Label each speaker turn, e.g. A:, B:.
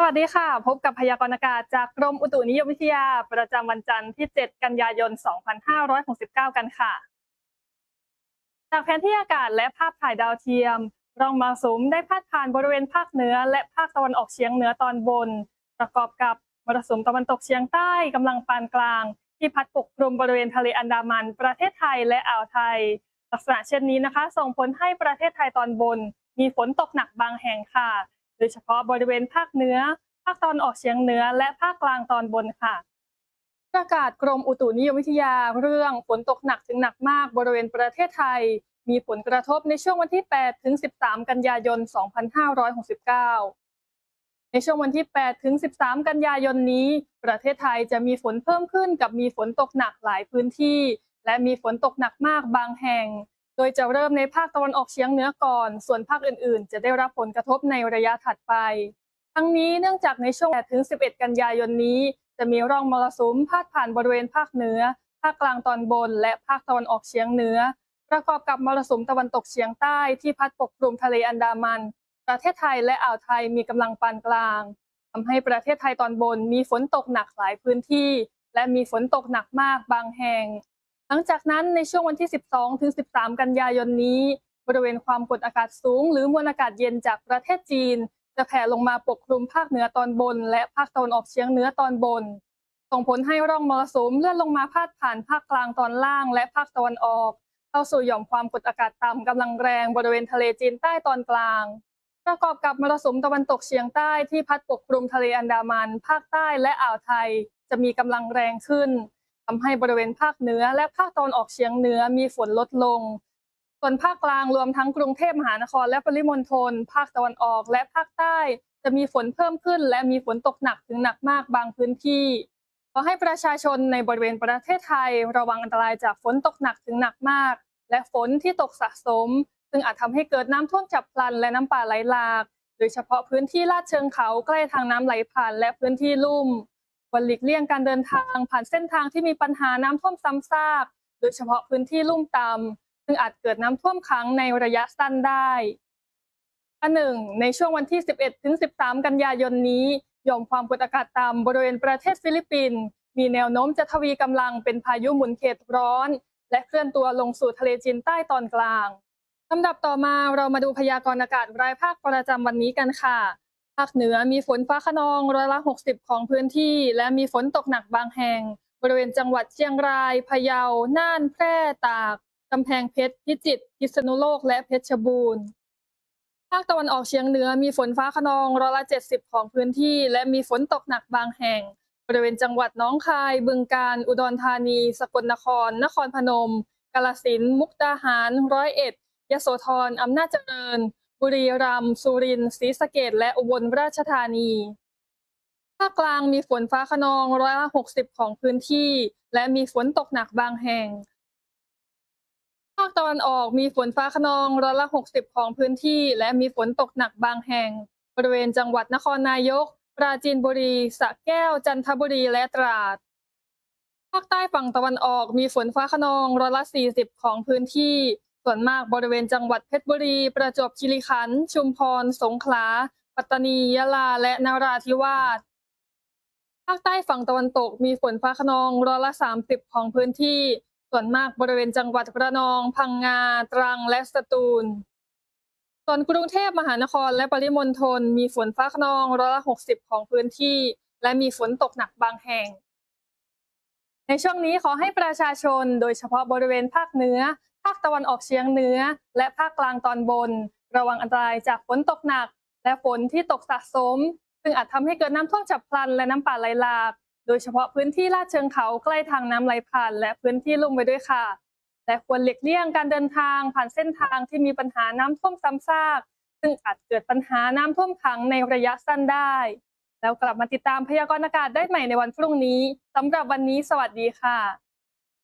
A: สวัสดีค่ะพบกับพยากรณ์อากาศจากกรมอุตุนิยมวิทยาประจำวันจันทร์ที่ 7 กันยายน 2569 กันค่ะจากแผนที่อากาศและภาพถ่ายดาวเทียมร่องมรสุมได้พาดผ่านบริเวณภาคเหนือและภาคตะวันออกเฉียงเหนือตอนบนประกอบกับมรสุมตะวันตกเฉียงใต้กำลังปานกลางที่พัดปกคลุมบริเวณทะเลอันดามันประเทศไทยและอ่าวไทยลักษณะเช่นนี้นะคะส่งผลให้ประเทศไทยตอนบนมีฝนตกหนักบางแห่งค่ะโดยเฉพาะบริเวณภาคเหนือ ภาคตอนออกเฉียงเหนือและภาคกลางตอนบนค่ะประกาศกรมอุตุนิยมวิทยาเรื่องฝนตกหนักถึงหนักมากบริเวณประเทศไทยมีผลกระทบในช่วงวันที่8ถึง13กันยายน2569ในช่วงวันที่8ถึง13กันยายนนี้ประเทศไทยจะมีฝนเพิ่มขึ้นกับมีฝนตกหนักหลายพื้นที่และมีฝนตกหนักมากบางแห่งโดยจะเริ่มในภาคตะวันออกเฉียงเหนือก่อนส่วนภาคอื่นๆจะได้รับผลกระทบในระยะถัดไป ทั้งนี้เนื่องจากในช่วง8ถึง11กันยายนนี้จะมีร่องมรสุมพาดผ่านบริเวณภาคเหนือภาคกลางตอนบนและภาคตะวันออกเฉียงเหนือประกอบกับมรสุมตะวันตกเฉียงใต้ที่พัดปกคลุมทะเลอันดามันประเทศไทยและอ่าวไทยมีกำลังปานกลางทำให้ประเทศไทยตอนบนมีฝนตกหนักหลายพื้นที่และมีฝนตกหนักมากบางแห่งหลังจากนั้นในช่วงวันที่12ถึง13กันยายนนี้บริเวณความกดอากาศสูงหรือมวลอากาศเย็นจากประเทศจีน จะแผ่ลงมาปกคลุมภาคเหนือตอนบนและภาคตะวันออกเฉียงเหนือตอนบนส่งผลให้ร่องมรสุมเลื่อนลงมาพาดผ่านภาคกลางตอนล่างและภาคตะวันออกเข้าสู่หย่อมความกดอากาศต่ำกำลังแรงบริเวณทะเลจีนใต้ตอนกลางประกอบกับมรสุมตะวันตกเฉียงใต้ที่พัดปกคลุมทะเลอันดามันภาคใต้และอ่าวไทยจะมีกำลังแรงขึ้นทำให้บริเวณภาคเหนือและภาคตะวันออกเฉียงเหนือมีฝนลดลง ส่วนภาคกลางรวมทั้งกรุงเทพมหานครและปริมณฑลภาคตะวันออกและภาคใต้จะมีฝนเพิ่มขึ้นและมีฝนตกหนักถึงหนักมากบางพื้นที่ขอให้ประชาชนในบริเวณประเทศไทยระวังอันตรายจากฝนตกหนักถึงหนักมากและฝนที่ตกสะสมซึ่งอาจทำให้เกิดน้ำท่วมฉับพลันและน้ำป่าไหลหลากโดยเฉพาะพื้นที่ลาดเชิงเขาใกล้ทางน้ำไหลผ่านและพื้นที่ลุ่มควรหลีกเลี่ยงการเดินทางผ่านเส้นทางที่มีปัญหาน้ำท่วมซ้ำซากโดยเฉพาะพื้นที่ลุ่มต่ำ ซึ่งอาจเกิดน้ำท่วมขังในระยะสั้นได้อันหนึ่งในช่วงวันที่ 11 ถึง 13 กันยายนนี้หย่อมความกดอากาศต่ำบริเวณประเทศฟิลิปปินส์มีแนวโน้มจะทวีกำลังเป็นพายุหมุนเขตร้อนและเคลื่อนตัวลงสู่ทะเลจีนใต้ตอนกลางลำดับต่อมาเรามาดูพยากรณ์อากาศรายภาคประจำวันนี้กันค่ะภาคเหนือมีฝนฟ้าคะนองร้อยละ60ของพื้นที่และมีฝนตกหนักบางแห่งบริเวณจังหวัดเชียงรายพะเยาน่านแพร่ตากกำแพงเพชรพิจิตรพิษณุโลกและเพชรบูรณ์ภาคตะวันออกเฉียงเหนือมีฝนฟ้าคะนองร้อยละ70ของพื้นที่และมีฝนตกหนักบางแห่งบริเวณจังหวัดหนองคายบึงกาฬอุดรธานีสกลนครนครพนมกาฬสินธุ์มุกดาหารร้อยเอ็ดยโสธรอำนาจเจริญบุรีรัมย์สุรินทร์ศรีสะเกษและอุบลราชธานีภาคกลางมีฝนฟ้าคะนองร้อยละ60ของพื้นที่และมีฝนตกหนักบางแห่ง ภาคตะวันออกมีฝนฟ้าคะนองร้อยละ60ของพื้นที่และมีฝนตกหนักบางแห่งบริเวณจังหวัดนครนายกปราจีนบุรีสระแก้วจันทบุรีและตราดภาคใต้ฝั่งตะวันออกมีฝนฟ้าคะนองร้อยละ40ของพื้นที่ส่วนมากบริเวณจังหวัดเพชรบุรีประจวบคีรีขันธ์ชุมพรสงขลาปัตตานียะลาและนราธิวาส ภาคใต้ฝั่งตะวันตกมีฝนฟ้าคะนองร้อยละ30ของพื้นที่ ส่วนมากบริเวณจังหวัดระนอง พังงา ตรัง และสตูล ส่วนกรุงเทพมหานครและปริมณฑลมีฝนฟ้าคะนองร้อยละ60ของพื้นที่ และมีฝนตกหนักบางแห่ง ในช่วงนี้ขอให้ประชาชนโดยเฉพาะบริเวณภาคเหนือภาคตะวันออกเฉียงเหนือและภาคกลางตอนบนระวังอันตรายจากฝนตกหนักและฝนที่ตกสะสมซึ่งอาจทำให้เกิดน้ำท่วมฉับพลันและน้ำป่าไหลหลากโดยเฉพาะพื้นที่ลาดเชิงเขาใกล้ทางน้ำไหลผ่านและพื้นที่ลุ่มไว้ด้วยค่ะและควรหลีกเลี่ยงการเดินทางผ่านเส้นทางที่มีปัญหาน้ำท่วมซ้ำซากซึ่งอาจเกิดปัญหาน้ำท่วมขังในระยะสั้นได้แล้วกลับมาติดตามพยากรณ์อากาศได้ใหม่ในวันพรุ่งนี้สำหรับวันนี้สวัสดีค่ะ